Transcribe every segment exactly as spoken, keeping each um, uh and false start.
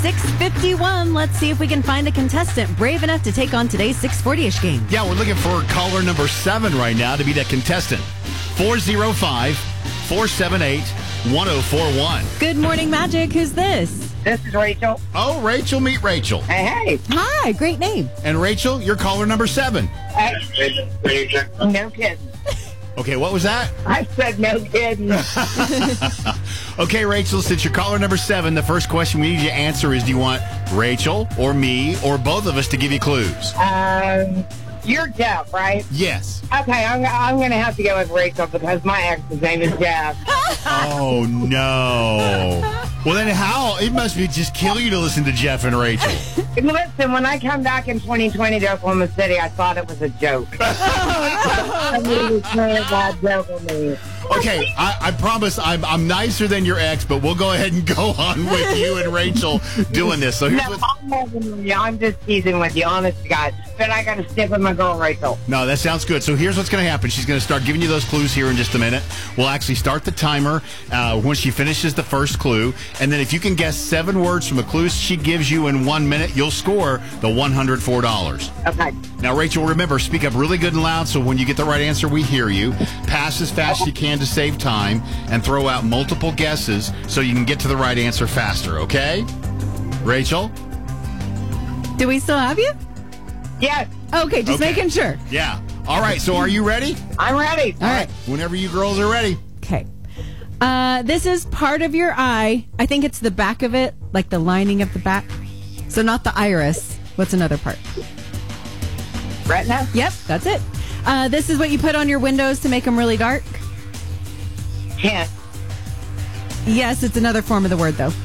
six fifty-one. Let's see if we can find a contestant brave enough to take on today's six forty-ish game. Yeah, we're looking for caller number seven right now to be that contestant. four oh five, four seven eight, one oh four one. Good morning, Magic. Who's this? This is Rachel. Oh, Rachel, meet Rachel. Hey, hey. Hi, great name. And Rachel, you're caller number seven. Hey. No kidding. Okay, what was that? I said no kidding. Okay, Rachel, since you're caller number seven, the first question we need you to answer is, do you want Rachel or me or both of us to give you clues? Um, you're Jeff, right? Yes. Okay, I'm, I'm going to have to go with Rachel because my ex's name is Jeff. Oh, no. Well, then how? It must be just kill you to listen to Jeff and Rachel. Listen, when I come back in twenty twenty to Oklahoma City, I thought it was a joke. I knew it was a bad joke on me. Okay, I, I promise I'm I'm nicer than your ex, but we'll go ahead and go on with you and Rachel doing this. So here's No, what, I'm, messing with you. I'm just teasing with you, honest to God. But I got to stick with my girl, Rachel. No, that sounds good. So here's what's going to happen. She's going to start giving you those clues here in just a minute. We'll actually start the timer uh, when she finishes the first clue. And then if you can guess seven words from the clues she gives you in one minute, you'll score the one hundred four dollars. Okay. Now, Rachel, remember, speak up really good and loud so when you get the right answer, we hear you. Pass as fast as you can to save time and throw out multiple guesses so you can get to the right answer faster, okay? Rachel? Do we still have you? Yes, Okay, just Okay. making sure. Yeah. All right, so are you ready? I'm ready. All right. Whenever you girls are ready. Okay. Uh, this is part of your eye. I think it's the back of it, like the lining of the back. So not the iris. What's another part? Retina? Yep, that's it. Uh, this is what you put on your windows to make them really dark. Tint. Yes, it's another form of the word, though.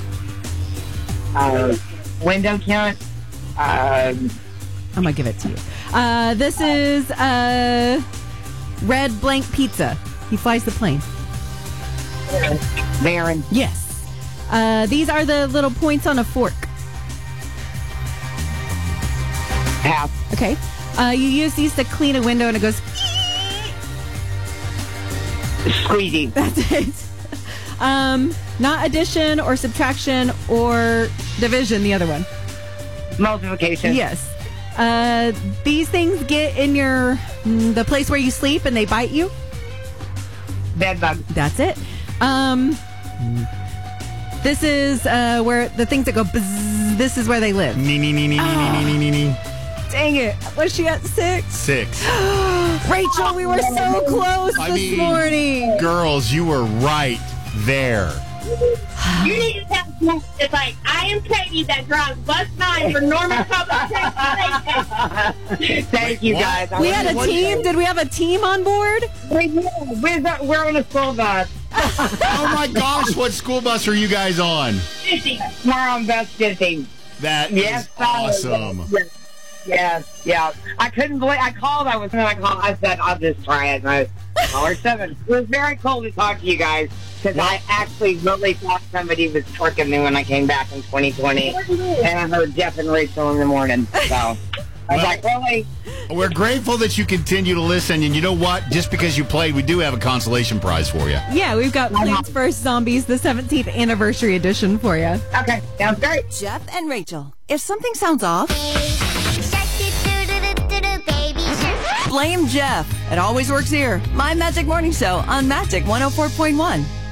Uh, window tint. Um, I'm going to give it to you. Uh, this is uh, red blank pizza. He flies the plane. Baron. Yes. Uh, these are the little points on a fork. Half. Okay. Uh, you use these to clean a window and it goes... Squeezy. That's it. Um, not addition or subtraction or division, the other one. Multiplication. Yes. Uh, these things get in your mm, the place where you sleep and they bite you. Bed bug. That's it. Um, this is uh, where the things that go bzzz, this is where they live. Nee, nee, nee, nee, nee, nee, nee, nee, nee. Dang it. Was she at six? Six. Rachel, we were so close I this mean- morning. Girls, you were right there. You need to tell me, it's like, I am Katie that drives bus nine for Norman Public Transportation. Thank you, What? guys. I We was had a wondering. team. Did we have a team on board? We did. We're, the- we're on a school bus. Oh my gosh, what school bus are you guys on? fifty. We're on bus fifteen. That is Yes, sir. awesome. Yes, yes, yeah. I couldn't believe. I called. I was. I called. I said, "I'll just try it." And I caller seven. It was very cool to talk to you guys because I actually really thought somebody was tricking me when I came back in twenty twenty, and I heard Jeff and Rachel in the morning. So I was Well- like, "Really?" We're grateful that you continue to listen, and you know what? Just because you played, we do have a consolation prize for you. Yeah, we've got Plants vs. Zombies, the seventeenth anniversary edition for you. Okay, sounds great. Jeff and Rachel. If something sounds off, blame Jeff. It always works here. My Magic Morning Show on Magic one oh four point one.